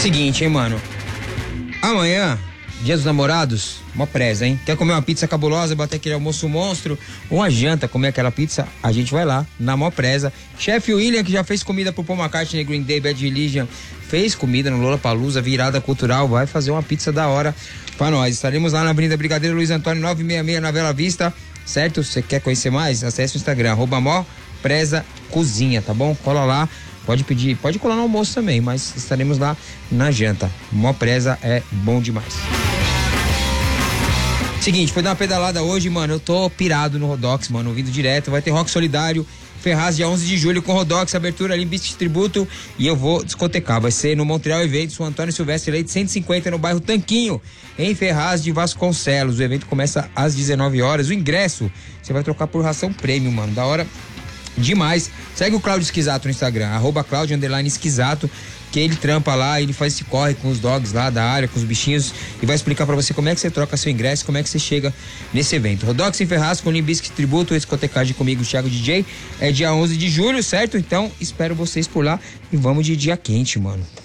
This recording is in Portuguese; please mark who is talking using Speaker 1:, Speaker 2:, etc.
Speaker 1: Seguinte, hein, mano. Amanhã, Dia dos Namorados, mó presa, hein? Quer comer uma pizza cabulosa, bater aquele almoço monstro, ou uma janta, comer aquela pizza? A gente vai lá, na mó presa. Chefe William, que já fez comida pro Paul McCartney, Green Day, Bad Religion, fez comida no Lollapalooza, virada cultural, vai fazer uma pizza da hora pra nós. Estaremos lá na Avenida Brigadeiro Luiz Antônio 966, na Bela Vista, certo? Você quer conhecer mais? Acesse o Instagram, @mopresacozinha, tá bom? Cola lá. Pode pedir, pode colar no almoço também, mas estaremos lá na janta. Mó presa é bom demais. Seguinte, foi dar uma pedalada hoje, mano. Eu tô pirado no Rodox, mano, ouvindo direto. Vai ter rock solidário, Ferraz, dia 11 de julho com Rodox, abertura ali, Beat Tributo. E eu vou discotecar. Vai ser no Montreal Eventos, o Antônio Silvestre Leite 150, no bairro Tanquinho, em Ferraz de Vasconcelos. O evento começa às 19 horas. O ingresso você vai trocar por ração premium, mano. Da hora demais. Segue o Cláudio Esquisato no Instagram, @Claudio_Esquisato, que ele trampa lá, ele faz esse corre com os dogs lá da área, com os bichinhos, e vai explicar pra você como é que você troca seu ingresso, como é que você chega nesse evento. Rodox em Ferraz com Limp Bizkit Tributo, discotecagem comigo, Thiago DJ, é dia 11 de julho, certo? Então, espero vocês por lá e vamos de dia quente, mano.